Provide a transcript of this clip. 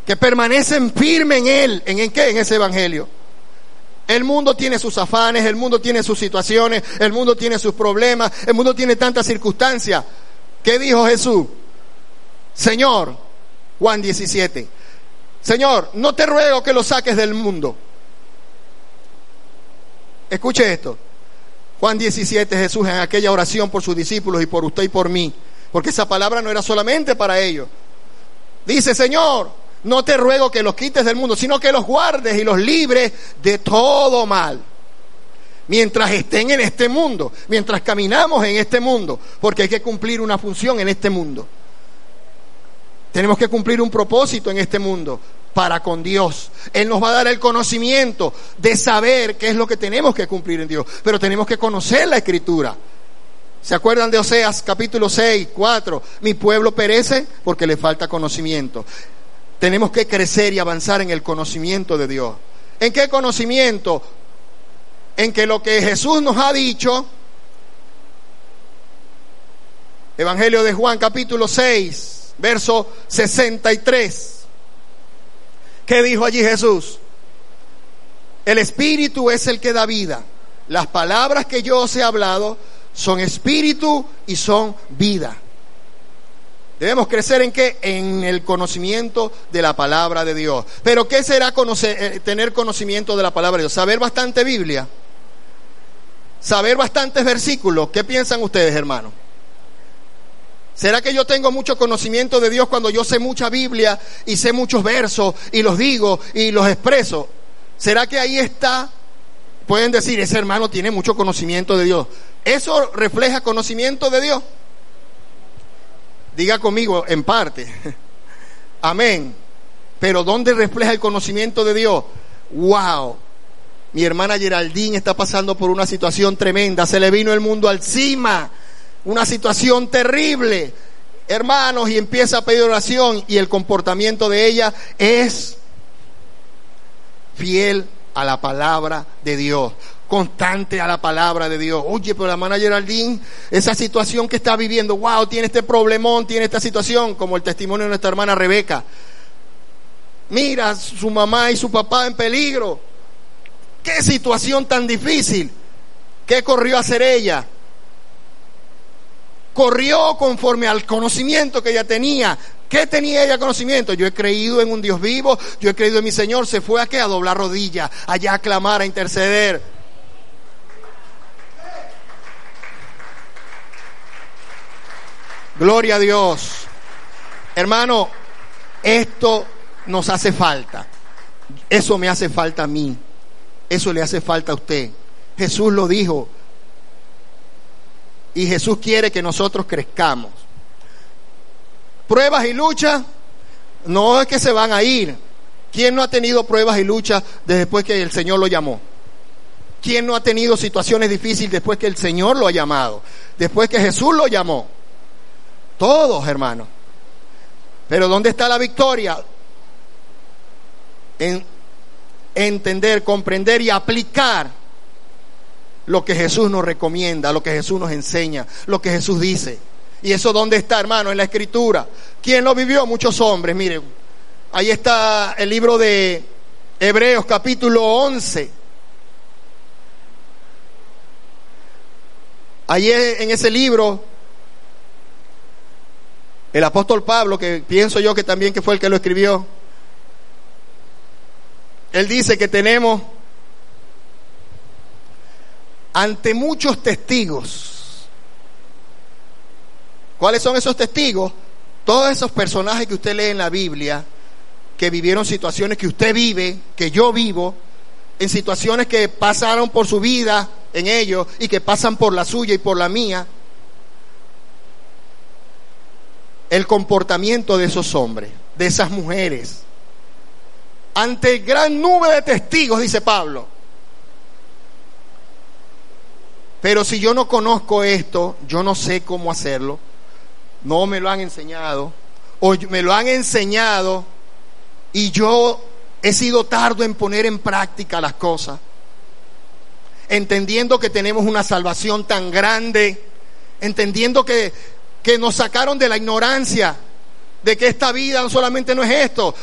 que permanecen firmes en Él. ¿En qué? En ese evangelio. El mundo tiene sus afanes, el mundo tiene sus situaciones, el mundo tiene sus problemas, el mundo tiene tantas circunstancias. ¿Qué dijo Jesús? Señor, Juan 17, Señor, no te ruego que lo saques del mundo. Escuche esto. Juan 17, Jesús en aquella oración por sus discípulos y por usted y por mí, porque esa palabra no era solamente para ellos. Dice, Señor, no te ruego que los quites del mundo, sino que los guardes y los libres de todo mal. Mientras estén en este mundo, mientras caminamos en este mundo, porque hay que cumplir una función en este mundo. Tenemos que cumplir un propósito en este mundo para con Dios. Él nos va a dar el conocimiento de saber qué es lo que tenemos que cumplir en Dios, pero tenemos que conocer la Escritura. ¿Se acuerdan de Oseas capítulo 6, 4? Mi pueblo perece porque le falta conocimiento. Tenemos que crecer y avanzar en el conocimiento de Dios. ¿En qué conocimiento? En que lo que Jesús nos ha dicho, Evangelio de Juan capítulo 6, verso 63. ¿Qué dijo allí Jesús? El Espíritu es el que da vida. Las palabras que yo os he hablado son espíritu y son vida. Debemos crecer ¿en qué? En el conocimiento de la palabra de Dios. ¿Pero qué será tener conocimiento de la palabra de Dios? ¿Saber bastante Biblia? ¿Saber bastantes versículos? ¿Qué piensan ustedes, hermanos? ¿Será que yo tengo mucho conocimiento de Dios cuando yo sé mucha Biblia y sé muchos versos y los digo y los expreso? ¿Será que ahí está? Pueden decir, ese hermano tiene mucho conocimiento de Dios. ¿Eso refleja conocimiento de Dios? Diga conmigo, en parte. Amén. Pero ¿dónde refleja el conocimiento de Dios? ¡Wow! Mi hermana Geraldine está pasando por una situación tremenda. Se le vino el mundo encima. Una situación terrible, hermanos, y empieza a pedir oración, y el comportamiento de ella es fiel a la palabra de Dios, constante a la palabra de Dios. Oye, pero la hermana Geraldine, esa situación que está viviendo, wow, tiene este problemón, tiene esta situación, como el testimonio de nuestra hermana Rebeca. Mira, su mamá y su papá en peligro. Qué situación tan difícil. ¿Qué corrió a hacer ella? Corrió conforme al conocimiento que ella tenía. ¿Qué tenía ella conocimiento? Yo he creído en un Dios vivo, yo he creído en mi Señor. Se fue a qué? A doblar rodillas, allá a clamar, a interceder. Gloria a Dios. Hermano, esto nos hace falta. Eso me hace falta a mí. Eso le hace falta a usted. Jesús lo dijo. Y Jesús quiere que nosotros crezcamos. Pruebas y luchas no es que se van a ir. ¿Quién no ha tenido pruebas y luchas después que el Señor lo llamó? ¿Quién no ha tenido situaciones difíciles después que el Señor lo ha llamado? Después que Jesús lo llamó. Todos, hermanos. Pero ¿dónde está la victoria? En entender, comprender y aplicar lo que Jesús nos recomienda, lo que Jesús nos enseña, lo que Jesús dice. ¿Y eso dónde está, hermano? En la Escritura. ¿Quién lo vivió? Muchos hombres. Miren, ahí está el libro de Hebreos capítulo 11. Ahí en ese libro, el apóstol Pablo, que pienso yo que también que fue el que lo escribió, él dice que tenemos ante muchos testigos. ¿Cuáles son esos testigos? Todos esos personajes que usted lee en la Biblia, que vivieron situaciones que usted vive, que yo vivo, en situaciones que pasaron por su vida en ellos y que pasan por la suya y por la mía. El comportamiento de esos hombres, de esas mujeres, ante gran nube de testigos, dice Pablo. Pero si yo no conozco esto, yo no sé cómo hacerlo, no me lo han enseñado, o me lo han enseñado y yo he sido tardo en poner en práctica las cosas, entendiendo que tenemos una salvación tan grande, entendiendo que nos sacaron de la ignorancia, de que esta vida solamente no es esto,